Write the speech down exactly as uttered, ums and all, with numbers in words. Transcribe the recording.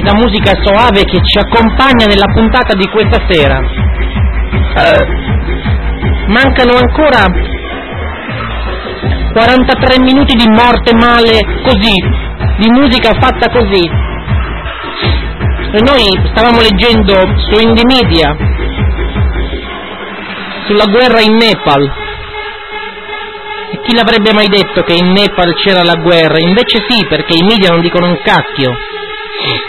questa musica soave che ci accompagna nella puntata di questa sera. Uh, mancano ancora quarantatré minuti di morte male, così, di musica fatta così. E noi stavamo leggendo su Indie Media sulla guerra in Nepal. E chi l'avrebbe mai detto che in Nepal c'era la guerra? Invece sì, perché i media non dicono un cacchio.